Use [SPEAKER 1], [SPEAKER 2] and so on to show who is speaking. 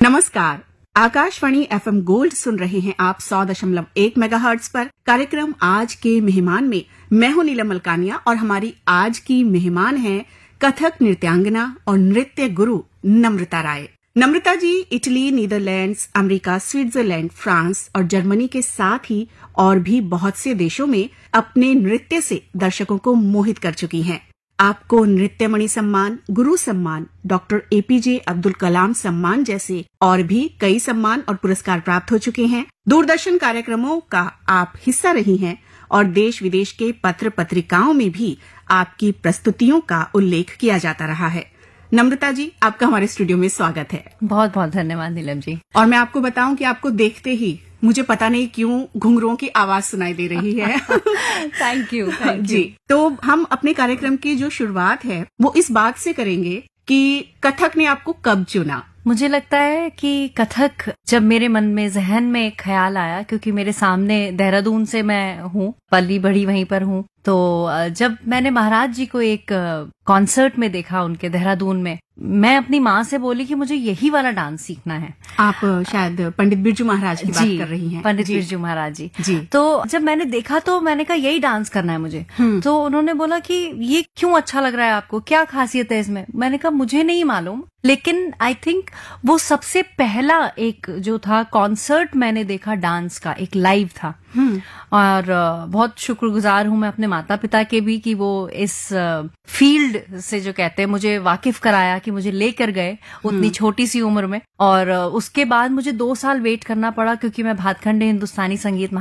[SPEAKER 1] नमस्कार, Akashvani FM gold सुन रहे हैं आप 100.1 मेगाहर्ट्ज पर। कार्यक्रम आज के मेहमान में मैं हूं नीलम मलकानिया और हमारी आज की मेहमान हैं कथक नृत्यांगना और नृत्य गुरु नम्रता राय। नम्रता जी Italy, Netherlands, America, Switzerland, France और जर्मनी के साथ ही और भी बहुत से देशों में अपने नृत्य से दर्शकों को मोहित कर चुकी हैं। आपको नृत्यमणि सम्मान, गुरु सम्मान, डॉक्टर एपीजे अब्दुल कलाम सम्मान जैसे और भी कई सम्मान और पुरस्कार प्राप्त हो चुके हैं। दूरदर्शन कार्यक्रमों का आप हिस्सा रही हैं और देश विदेश के पत्र पत्रिकाओं में भी आपकी प्रस्तुतियों का उल्लेख किया जाता रहा है। नम्रता जी, आपका हमारे स्टूडियो में स्वागत है।
[SPEAKER 2] बहुत बहुत धन्यवाद नीलम जी।
[SPEAKER 1] और मैं आपको बताऊं कि आपको देखते ही मुझे पता नहीं क्यों घुंघरुओं की आवाज सुनाई दे रही है।
[SPEAKER 2] थैंक यू
[SPEAKER 1] जी। तो हम अपने कार्यक्रम की जो शुरुआत है वो इस बात से करेंगे कि कथक ने आपको कब चुना?
[SPEAKER 2] मुझे लगता है कि कथक जब मेरे मन में, जहन में एक ख्याल आया, क्योंकि मेरे सामने देहरादून से मैं हूँ, पली बढ़ी वहीं पर हूँ, तो जब मैंने महाराज जी को एक कॉन्सर्ट में देखा उनके देहरादून में, मैं अपनी माँ से बोली कि मुझे यही वाला डांस सीखना है।
[SPEAKER 1] आप शायद पंडित बिरजू महाराज की बात कर रही हैं।
[SPEAKER 2] पंडित बिरजू महाराज
[SPEAKER 1] जी।
[SPEAKER 2] तो जब मैंने देखा तो मैंने कहा यही डांस करना है मुझे। तो उन्होंने बोला कि ये क्यों अच्छा लग रहा है आपको, क्या खासियत है इसमें? मैंने कहा मुझे नहीं मालूम, लेकिन आई थिंक वो सबसे पहला एक जो था कॉन्सर्ट मैंने देखा डांस का, एक लाइव था। और बहुत शुक्रगुजार हूं मैं अपने माता पिता के भी कि वो इस फील्ड से, जो कहते हैं, मुझे वाकिफ कराया, कि मुझे लेकर गए उतनी छोटी सी उम्र में। और उसके बाद मुझे 2 साल वेट करना पड़ा, क्योंकि मैं भातखंडे हिंदुस्तानी संगीत